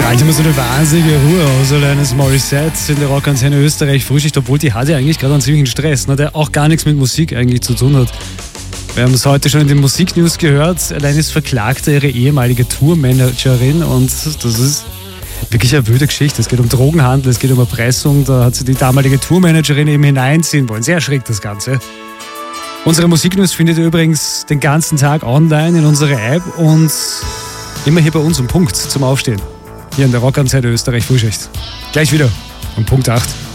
strahlt immer so eine wahnsinnige Ruhe aus, Alanis Morissette in der Rockantenne Österreich Frühschicht, obwohl die hat ja eigentlich gerade einen ziemlichen Stress, ne, der auch gar nichts mit Musik eigentlich zu tun hat. Wir haben es heute schon in den Musiknews gehört, Alanis verklagte ihre ehemalige Tourmanagerin und das ist wirklich eine wilde Geschichte. Es geht um Drogenhandel, es geht um Erpressung, da hat sie die damalige Tourmanagerin eben hineinziehen wollen. Sehr schräg das Ganze. Unsere Musiknews findet ihr übrigens den ganzen Tag online in unserer App und immer hier bei uns um Punkt zum Aufstehen. Hier in der Rockantenne Österreich Frühschicht. Gleich wieder um Punkt 8.